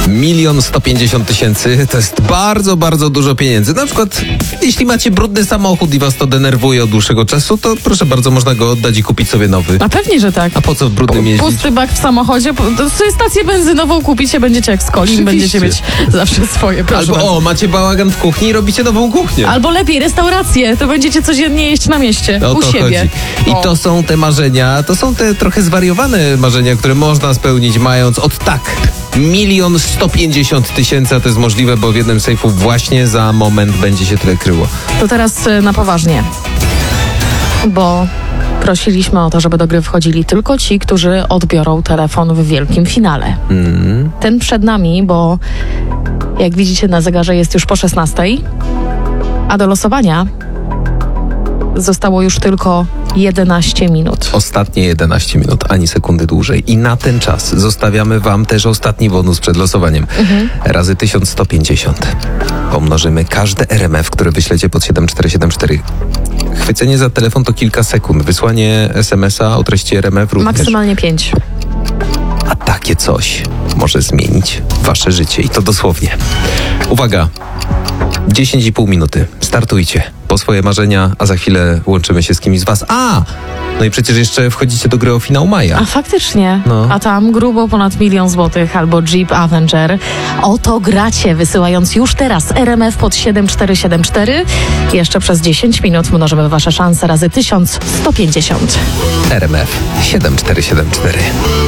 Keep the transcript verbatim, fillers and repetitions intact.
Milion sto pięćdziesiąt tysięcy to jest bardzo, bardzo dużo pieniędzy. Na przykład, jeśli macie brudny samochód i was to denerwuje od dłuższego czasu, to proszę bardzo, można go oddać i kupić sobie nowy. A pewnie, że tak. A po co w brudnym jeździć? Pusty bak w samochodzie, to sobie stację benzynową kupicie, będziecie jak z Kolim, będziecie mieć zawsze swoje, proszę Albo bardzo. o, macie bałagan w kuchni i robicie nową kuchnię. Albo lepiej, restaurację, to będziecie codziennie jeść na mieście, O u to siebie. chodzi. I O. to są te marzenia, to są te trochę zwariowane marzenia, które można spełnić mając od tak milion sto pięćdziesiąt tysięcy, a to jest możliwe, bo w jednym sejfu właśnie za moment będzie się tyle kryło. To teraz y, na poważnie, bo prosiliśmy o to, żeby do gry wchodzili tylko ci, którzy odbiorą telefon w wielkim finale. Mm. Ten przed nami, bo jak widzicie na zegarze jest już po szesnastej, a do losowania zostało już tylko jedenaście minut. Ostatnie jedenaście minut, ani sekundy dłużej. I na ten czas zostawiamy wam też ostatni bonus przed losowaniem. Mhm. Razy tysiąc sto pięćdziesiąt. Pomnożymy każde R M F, które wyślecie pod siedem cztery siedem cztery. Chwycenie za telefon to kilka sekund. Wysłanie es em es a o treści R M F również. Maksymalnie pięć. A takie coś może zmienić wasze życie. I to dosłownie. Uwaga. dziesięć i pół minuty. Startujcie po swoje marzenia, a za chwilę łączymy się z kimś z was. A! No i przecież jeszcze wchodzicie do gry o finał maja. A faktycznie. No. A tam grubo ponad milion złotych albo Jeep Avenger. O to gracie, wysyłając już teraz R M F pod siedem cztery siedem cztery. Jeszcze przez dziesięć minut mnożymy wasze szanse razy tysiąc sto pięćdziesiąt. R M F siedem cztery siedem cztery.